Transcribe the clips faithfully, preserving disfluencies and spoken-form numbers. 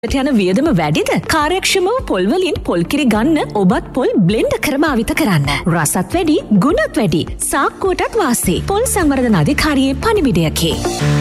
යන වියදම වැඩිද? කාර්යක්ෂමව පොල් වලින් පොල් කිරි ගන්න ඔබත් පොල් බ්ලෙන්ඩ් කර භාවිත කරන්න. රසත් වැඩි, ගුණත් වැඩි. සාක්කුවටත් වාසි. පොල් සංවර්ධන අධිකාරියේ පණිවිඩයකි.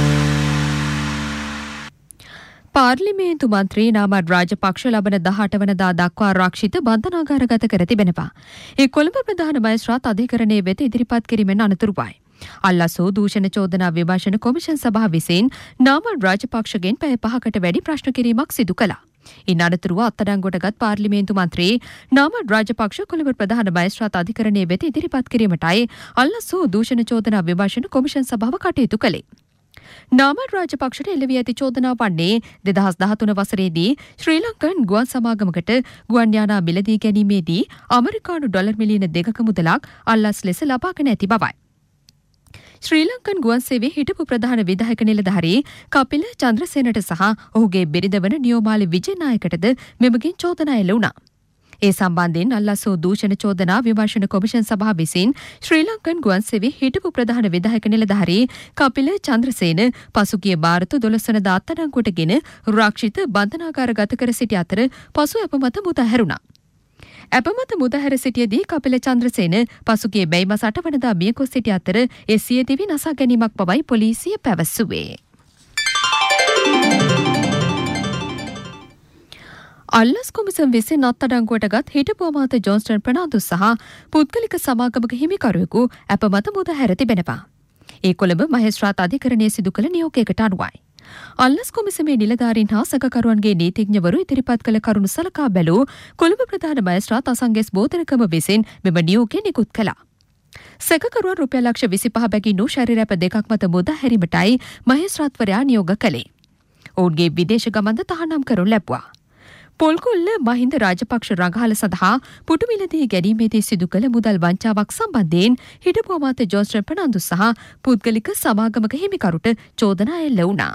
පාර්ලිමේන්තු මන්ත්‍රී නාමල් රාජපක්ෂ ලබන දහඅට වනදා දක්වා ආරක්ෂිත බන්ධනාගාරගත කර තිබෙනවා. ඒ කොළඹ ප්‍රධාන මහේස්ත්‍රාත් අධිකරණයේ වෙත ඉදිරිපත් කිරීමෙන් අනතුරුවයි. අල්ලසෝ දූෂණ චෝදනා විමර්ශන කොමිෂන් සභාව විසින් නාමල් රාජපක්ෂගෙන් පැය පහකට වැඩි ප්‍රශ්න කිරීමක් සිදු කළා. ඉන් අනතුරුව අත්අඩංගුවටගත් පාර්ලිමේන්තු මන්ත්‍රී නාමල් රාජපක්ෂ කොළඹ ප්‍රධාන මහේස්ත්‍රාත් අධිකරණයේ වෙත ඉදිරිපත් කිරීමටයි අල්ලසෝ දූෂණ චෝදනා විමර්ශන කොමිෂන් සභාව කටයුතු කළේ. නාමල් රාජපක්ෂට එළවී ඇති චෝදනාව වන්නේ දෙදහස් දහතුන වසරේදී ශ්‍රී ලංකන් ගුවන් සමාගමකට ගුවන් යානා මිලදී ගැනීමේදී ඇමරිකානු ඩොලර් මිලියන දෙකක මුදලක් අල්ලස් ලෙස ලබාගෙන ඇති බවයි. ශ්‍රී ලංකන් ගුවන් සේවයේ හිටපු ප්‍රධාන විධායක නිලධාරී කපිල චන්ද්‍රසේනට සහ ඔහුගේ බිරිඳ වන නියෝමාලි විජේනායකටද මෙමගින් චෝදනා එල්ල වුණා. ඒ සම්බන්ධයෙන් අල්ලසෝ දූෂණ චෝදනා විමර්ශන කොමිෂන් සභාව විසින් ශ්‍රී ලංකන් ගුවන් සේවයේ හිටපු ප්‍රධාන විධායක නිලධාරී කපිල චන්ද්‍රසේන පසුගිය මාර්තු දොළොස් වනදා අත්අඩංගුවටගෙන රක්ෂිත බන්ධනාගාරගත කර සිටි අතර පසු අපමත මුදා හැරුණා. අපමත මුදහැර සිටියදී කපිල චන්ද්‍රසේන පසුගිය මැයි මාස අට වනදා මියගොස් සිටි අතර ඒ සියදිවි නසා ගැනීමක් බවයි පොලිසිය පැවසුවේ. අල්ලස් කොමිසම් විසින් අත්අඩංගුවටගත් හිටපු අමාත්‍ය ජොන්ස්ටන් ප්‍රනාන්දු සහ පුද්ගලික සමාගමක හිමිකරුවෙකු අපමත මුදහැර තිබෙනවා. ඒ කොළඹ මහේස්ත්‍රාත් අධිකරණයේ සිදු කළ නියෝගයකට අනුවයි. අල්ලස් කොමිසමේ නිලධාරීන් හා සැකකරුවන්ගේ නීතිඥවරු ඉදිරිපත් කළ කරුණු සලකා බැලූ කොළඹ ප්‍රධාන මහේස්ත්‍රාත් අසංගෙස් බෝධනකම විසින් මෙම නියෝගය නිකුත් කළා. සැකකරුවන් රුපියල් ලක්ෂ විසිපහ බැගින් වූ ශරීරැප දෙකක් මත මුදා හැරීමටයි මහේස්ත්‍රාත්වරයා නියෝග කළේ. ඔවුන්ගේ විදේශ ගමන්ද තහනම් කරනු ලැබුවා. පොල්කොල්ල මහින්ද රාජපක්ෂ රඟහල සඳහා පුටු මිලදී ගැනීමේදී සිදු කළ මුදල් වංචාවක් සම්බන්ධයෙන් හිටපු අමාත්‍ය ජොන්ස්ටන් ප්‍රනාන්දු සහ පුද්ගලික සමාගමක හිමිකරුට චෝදනා එල්ල වුණා.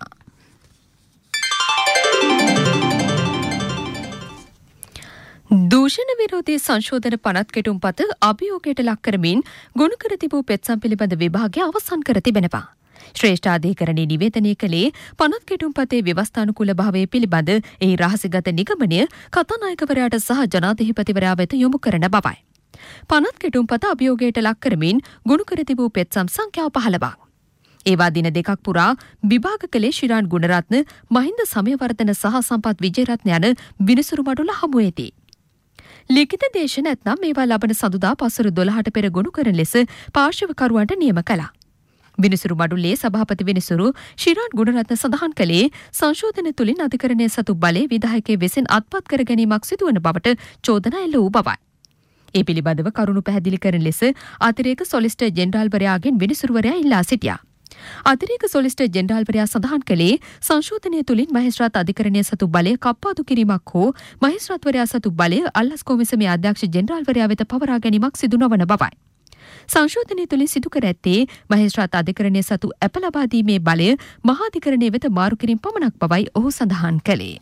දූෂණ විරෝධී සංශෝධන පනත් කෙටුම්පත අභියෝගයට ලක් කරමින් ගොනු කර තිබූ පෙත්සම් පිළිබඳ විභාගය අවසන් කර තිබෙනවා. ශ්‍රේෂ්ඨ අධිකරණයේ නිවේදනය කළේ පනත් කෙටුම්පතේ ව්‍යවස්ථානුකූල භාවය පිළිබඳ එහි රහසිගත නිගමනය කතානායකවරයාට සහ ජනාධිපතිවරයා වෙත යොමු කරන බවයි. පනත් කෙටුම්පත අභියෝගයට ලක් කරමින් ගොනු කර තිබූ පෙත්සම් සංඛ්‍යාව පහළවක්. ඒවා දින දෙකක් පුරා විභාග කළේ ශිරාන් ගුණරත්න, මහින්ද සමයවර්ධන සහ සම්පත් විජේරත්න යන විනිසුරු මඩුල හමුවේදී. ලිඛිත දේශ නැත්නම් මේවා ලබන සඳුදා පසර දොළහට පෙර ගොනු කරන ලෙස පාර්ශවකරුවන්ට නියම කළා. විනිසුරු මඩුල්ලේ සභාපති විනිසුරු ශිරාන් ගුණරත්න සඳහන් කළේ සංශෝධන තුළින් අධිකරණයේ සතු බලය විධායකයේ විසින් අත්පත් කර ගැනීමක් සිදුවන බවට චෝදනා එල්ල වූ බවයි. ඒ පිළිබඳව කරුණු පැහැදිලි කරන ලෙස අතිරේක සොලිසිටර් ජෙනරාල්වරයාගෙන් විනිසුරුවරයා ඉල්ලා සිටියා. අතිරේක සොලිසිටර් ජෙනරාල්වරයා සඳහන් කළේ සංශෝධනය තුළින් මහේස්ත්‍රාත් අධිකරණයේ සතු බලය කප්පාදු කිරීමක් හෝ මහේස්ත්‍රාත්වරයා සතු බලය අල්ලස් කොමිසමේ අධ්‍යක්ෂ ජෙනරාල්වරයා වෙත පවරා ගැනීමක් සිදු නොවන බවයි. සංශෝධනය තුළින් සිදු කර ඇත්තේ මහේස්ත්‍රාත් අධිකරණයේ සතු අප ලබා දීමේ බලය මහාධිකරණය වෙත මාරු කිරීම පමණක් බවයි ඔහු සඳහන් කළේ.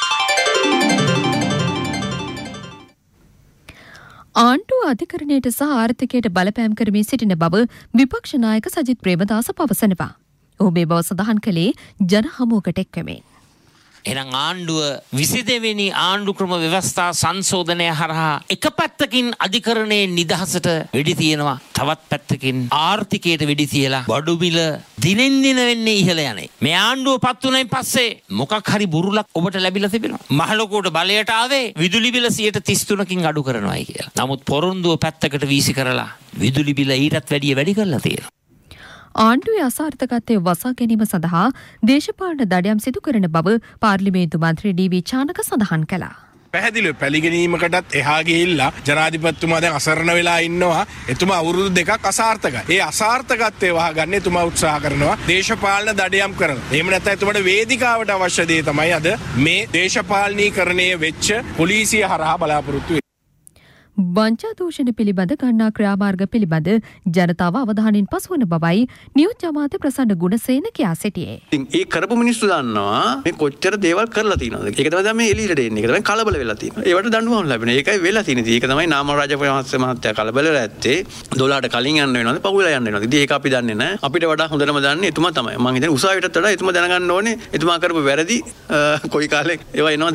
ආණ්ඩුව අධිකරණයට සහ ආර්ථිකයට බලපෑම් කරමින් සිටින බව විපක්ෂ නායක සජිත් ප්‍රේමදාස පවසනවා. ඔහු මේ බව සඳහන් කළේ ජන හමුවකට එක්වමින්. එහෙනම් ආණ්ඩුව විසි දෙවෙනි ආණ්ඩු ක්‍රම ව්‍යවස්ථා සංශෝධනය හරහා එක පැත්තකින් අධිකරණයේ නිදහසට වෙඩි තියනවා, තවත් පැත්තකින් ආර්ථිකයට වෙඩි තියලා බඩු මිල දිනෙන් දින වෙන්නේ ඉහළ යන්නේ. මේ ආණ්ඩුව පත් වුණයින් පස්සේ මොකක් හරි බුරුලක් ඔබට ලැබිලා තිබෙනවා. මහලොකුවට බලයට ආවේ විදුලි බිල සියයට තිස් තුනකින් අඩු කරනවායි කියලා. නමුත් පොරොන්දුව පැත්තකට වීසි කරලා විදුලි බිල ඊටත් වැඩිය වැඩි කරලා තියෙනවා. ආණ්ඩුවේ අසාර්ථකත්වය වසා ගැනීම සඳහා දේශපාලන දඩයම් සිදු කරන බව පාර්ලිමේන්තු මන්ත්‍රී ඩී.වී. චානක සඳහන් කළා. පැහැදිලිව පැලිගැනීමකටත් එහා ගිහිල්ලා ජනාධිපතිතුමා දැන් අසරණ වෙලා ඉන්නවා. එතුමා අවුරුදු දෙකක් අසාර්ථකයි. ඒ අසාර්ථකත්වය වහගන්න එතුමා උත්සාහ කරනවා දේශපාලන දඩයම් කරලා. එහෙම නැත්නම් එතුමාට වේදිකාවට අවශ්‍ය දේ තමයි අද මේ දේශපාලනීකරණය වෙච්ච පොලිසිය හරහා බලාපොරොත්තු වෙන්නේ. වංචා දූෂණ පිළිබඳ ගන්නා ක්‍රියාමාර්ග පිළිබඳ ජනතාව අවධානයෙන් පසුවන බවයි නියෝජ්‍ය අමාත්‍ය ප්‍රසන්න ගුණසේන කියා සිටියේ. ඉතින් ඒ කරපු මිනිස්සු දන්නවා මේ කොච්චර දේවල් කරලා තියෙනවද. ඒක තමයි මේ එළියට එන්නේ. ඒක තමයි කලබල වෙලා තියෙනවා. ඒවට දඬුවම් ලැබෙනවා. ඒකයි වෙලා තියෙන්නේ. ඒක තමයි නාමල් රාජපක්ෂ මහත්තයා කලබල වෙලා ඇත්තේ. දොළහට කලින් යන්න වෙනවද පහුවෙලා යන්න වෙනවද. ඉතින් ඒක අපි දන්නේ නැහැ. අපිට වඩා හොඳටම දන්නේ එතුමා තමයි. මම හිතන්නේ උසාවියටත් වඩා එතුමා දැනගන්න ඕනේ එතුමා කරපු වැරදි කොයි කාලේ ඒවා එනවද